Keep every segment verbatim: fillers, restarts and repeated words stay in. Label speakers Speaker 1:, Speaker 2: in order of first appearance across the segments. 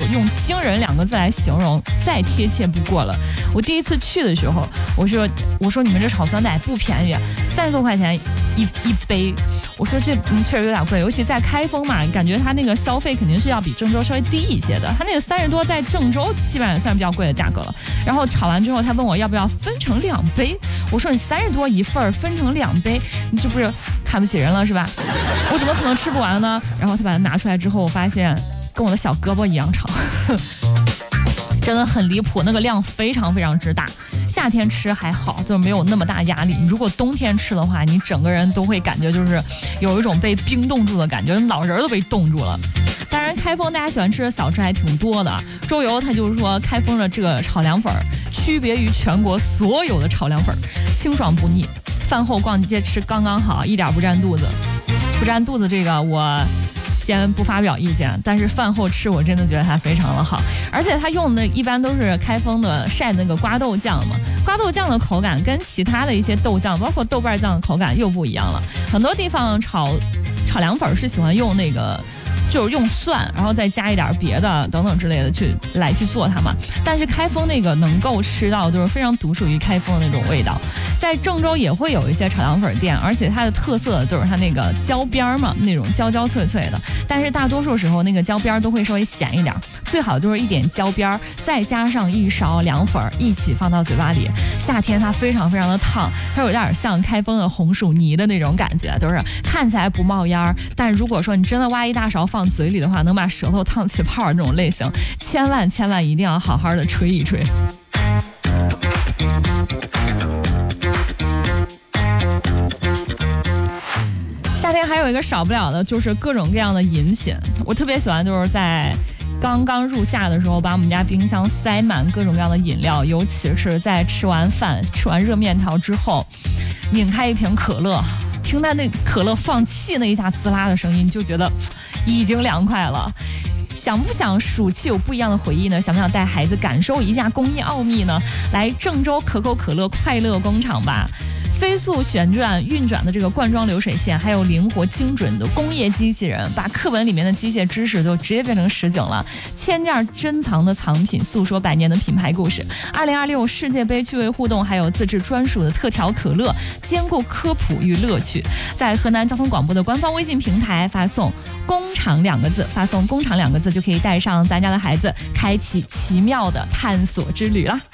Speaker 1: 用惊人两个字来形容再贴切不过了。我第一次去的时候，我说我说你们这炒酸奶不便宜，三十多块钱一一杯。我说这嗯确实有点贵，尤其在开封嘛，感觉它那个消费肯定是要比郑州稍微低一些的。它那个三十多在郑州基本上也算比较贵的价格了。然后炒完之后，他问我要不要分成两杯，我说你三十多一份分成两杯，你这不是看不起人了是吧？我怎么可能吃不完呢？然后他把它拿出来之后，我发现跟我的小胳膊一样长。真的很离谱，那个量非常非常之大。夏天吃还好，就没有那么大压力。如果冬天吃的话，你整个人都会感觉就是有一种被冰冻住的感觉，脑仁都被冻住了。当然，开封大家喜欢吃的小吃还挺多的。周游他就是说，开封的这个炒凉粉区别于全国所有的炒凉粉，清爽不腻，饭后逛街吃刚刚好，一点不占肚子。不占肚子这个我先不发表意见，但是饭后吃我真的觉得它非常的好，而且它用的一般都是开封的晒那个瓜豆酱嘛，瓜豆酱的口感跟其他的一些豆酱，包括豆瓣酱的口感又不一样了。很多地方炒炒凉粉是喜欢用那个。就是用蒜，然后再加一点别的等等之类的去来去做它嘛。但是开封那个能够吃到就是非常独属于开封的那种味道。在郑州也会有一些炒凉粉店，而且它的特色就是它那个焦边嘛，那种焦焦脆脆的。但是大多数时候那个焦边都会稍微咸一点，最好就是一点焦边，再加上一勺凉粉一起放到嘴巴里。夏天它非常非常的烫，它有点像开封的红薯泥的那种感觉，就是看起来不冒烟，但如果说你真的挖一大勺放放嘴里的话，能把舌头烫起泡这种类型，千万千万一定要好好的吹一吹。夏天还有一个少不了的就是各种各样的饮品，我特别喜欢就是在刚刚入夏的时候把我们家冰箱塞满各种各样的饮料，尤其是在吃完饭吃完热面条之后拧开一瓶可乐，听到那可乐放气那一下滋啦的声音，就觉得已经凉快了。想不想暑期有不一样的回忆呢？想不想带孩子感受一下工艺奥秘呢？来郑州可口可乐快乐工厂吧。飞速旋转运转的这个灌装流水线，还有灵活精准的工业机器人，把课本里面的机械知识都直接变成实景了。千件珍藏的藏品，诉说百年的品牌故事。二零二六世界杯趣味互动，还有自制专属的特调可乐，兼顾科普与乐趣。在河南交通广播的官方微信平台发送“工厂”两个字，发送“工厂”两个字就可以带上咱家的孩子，开启奇妙的探索之旅啦。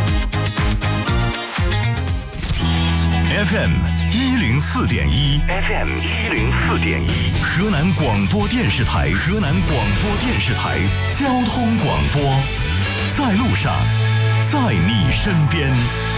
Speaker 2: F M 一零四点一 ，F M 一零四点一，河南广播电视台，河南广播电视台交通广播，在路上，在你身边。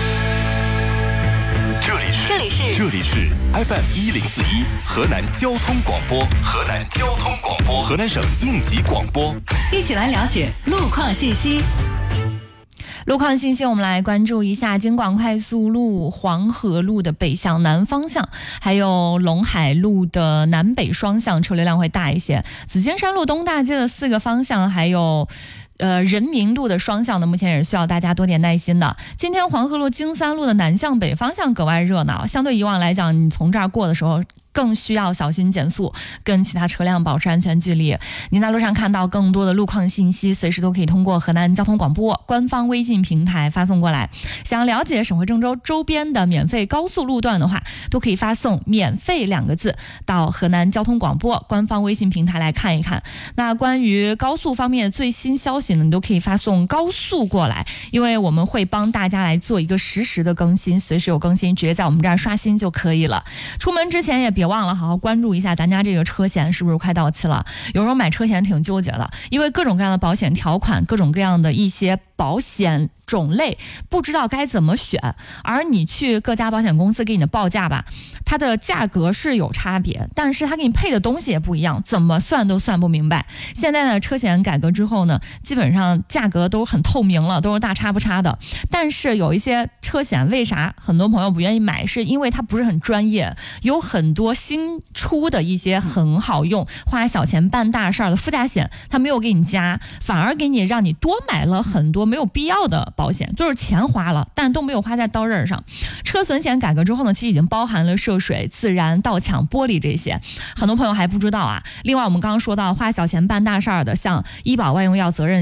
Speaker 2: 这里是这里是这里是 F M 一零四一，河南交通广播，河南交通广播，河南省应急广播，
Speaker 3: 一起来了解路况信息。
Speaker 1: 路况信息，我们来关注一下京广快速路黄河路的北向南方向，还有陇海路的南北双向车流量会大一些。紫金山路东大街的四个方向，还有呃人民路的双向呢，目前也是需要大家多点耐心的。今天黄河路京三路的南向北方向格外热闹，相对以往来讲，你从这儿过的时候更需要小心减速，跟其他车辆保持安全距离。您在路上看到更多的路况信息，随时都可以通过河南交通广播官方微信平台发送过来。想要了解省会郑州周边的免费高速路段的话，都可以发送免费两个字到河南交通广播官方微信平台来看一看。那关于高速方面的最新消息呢，你都可以发送高速过来，因为我们会帮大家来做一个实时的更新，随时有更新直接在我们这儿刷新就可以了。出门之前也别别忘了好好关注一下咱家这个车险是不是快到期了。有时候买车险挺纠结的，因为各种各样的保险条款，各种各样的一些保险种类不知道该怎么选，而你去各家保险公司给你的报价吧，它的价格是有差别，但是它给你配的东西也不一样，怎么算都算不明白。现在呢，车险改革之后呢，基本上价格都很透明了，都是大差不差的。但是有一些车险为啥很多朋友不愿意买，是因为它不是很专业，有很多新出的一些很好用花小钱办大事的附加险，它没有给你加，反而给你让你多买了很多没有必要的保险，就是钱花了，但都没有花在刀刃上。车损险改革之后呢，其实已经包含了涉水、自燃、盗抢、玻璃这些，很多朋友还不知道啊。另外我们刚刚说到花小钱办大事的，像医保外用药责任